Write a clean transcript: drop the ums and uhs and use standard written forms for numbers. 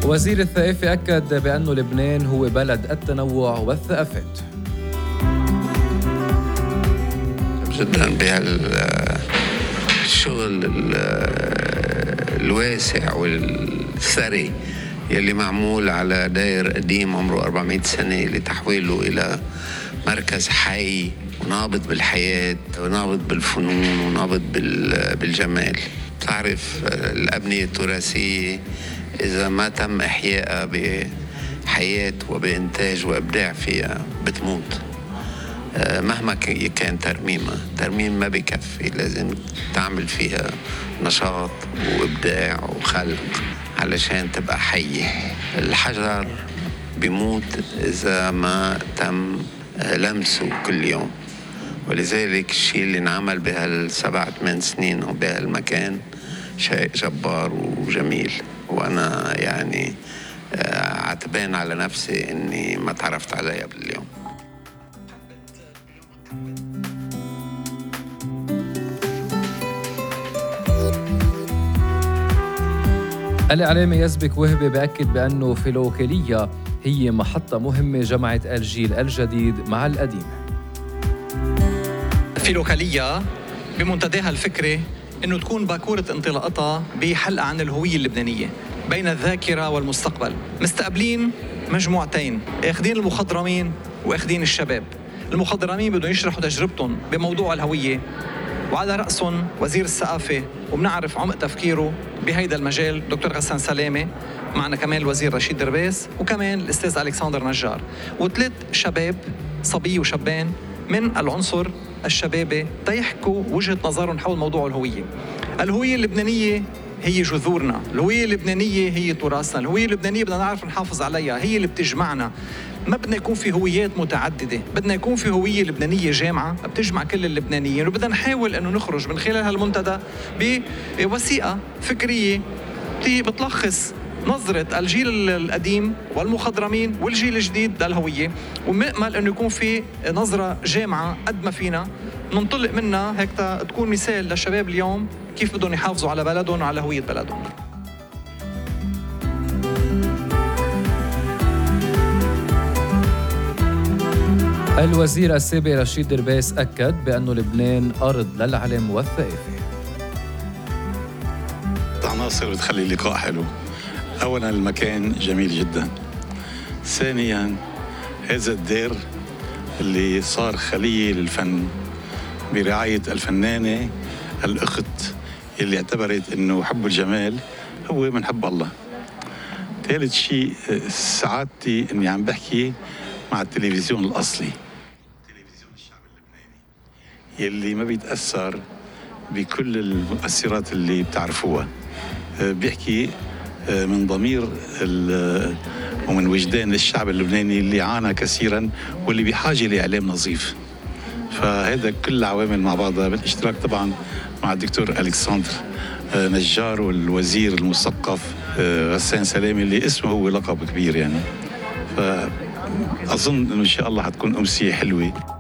وزير الثقافة أكد بأن لبنان هو بلد التنوع والثقافات. جدا بهالشغل الواسع والثري يلي معمول على داير قديم عمره 400 سنة لتحويله إلى مركز حي ونابض بالحياة ونابض بالفنون ونابض بالجمال. تعرف الأبنية التراثية إذا ما تم إحيائها بحياة وبإنتاج وإبداع فيها بتموت. مهما كان ترميم ما بيكفي، لازم تعمل فيها نشاط وإبداع وخلق علشان تبقى حية. الحجر بيموت إذا ما تم لمسه كل يوم، ولذلك الشيء اللي انعمل بهال7-8 سنين وبهالمكان شيء جبار وجميل. وأنا يعني عتبان على نفسي إني ما تعرفت عليها قبل اليوم. الإعلامي يزبك وهبي بأكد بأنه فيلوكيلية هي محطة مهمة جمعت الجيل الجديد مع القديم. فيلوكيلية بمنتداها الفكري إنه تكون باكورة انطلاقتها بحلقة عن الهوية اللبنانية بين الذاكرة والمستقبل. مستقبلين مجموعتين، اخذين المخضرمين واخذين الشباب. المخضرمين بدهم يشرحوا تجربتهم بموضوع الهوية، وعلى رأسهم وزير الثقافة، وبنعرف عمق تفكيره بهيدا المجال دكتور غسان سلامة، معنا كمان الوزير رشيد درباس، وكمان الأستاذ ألكسندر نجار، وثلاث شباب صبي وشابان من العنصر الشبابي تيحكوا وجهة نظرهم حول موضوع الهوية. الهوية اللبنانية هي جذورنا، الهوية اللبنانية هي تراثنا، الهوية اللبنانية بدنا نعرف نحافظ عليها، هي اللي بتجمعنا. ما بدنا يكون في هويات متعددة، بدنا يكون في هوية لبنانية جامعة بتجمع كل اللبنانيين، وبدنا نحاول أنه نخرج من خلال هالمنتدى بوثيقة فكرية بتلخص نظرة الجيل القديم والمخضرمين والجيل الجديد للهوية، ومأمل أنه يكون في نظرة جامعة قد ما فينا ننطلق منها هيك تكون مثال للشباب اليوم كيف بدهم يحافظوا على بلدهم وعلى هوية بلدهم. الوزير السابق رشيد درباس أكد بأن لبنان أرض للعلم والثقافة. عناصر بتخلي اللقاء حلو. أولاً المكان جميل جداً. ثانياً هذا الدير اللي صار خلية للفن برعاية الفنانة الأخت اللي اعتبرت إنه حب الجمال هو من حب الله. ثالث شيء سعادتي إني عم بحكي مع التلفزيون الأصلي، تلفزيون الشعب اللبناني يلي ما بيتأثر بكل المؤثرات اللي بتعرفوها، بيحكي من ضمير ومن وجدان الشعب اللبناني اللي عانى كثيرا واللي بحاجة لإعلام نظيف. فهذا كل العوامل مع بعضها بالاشتراك طبعا مع الدكتور ألكسندر نجار والوزير المثقف غسان سلامة اللي اسمه هو لقب كبير يعني. فأظن إنه إن شاء الله حتكون أمسية حلوة.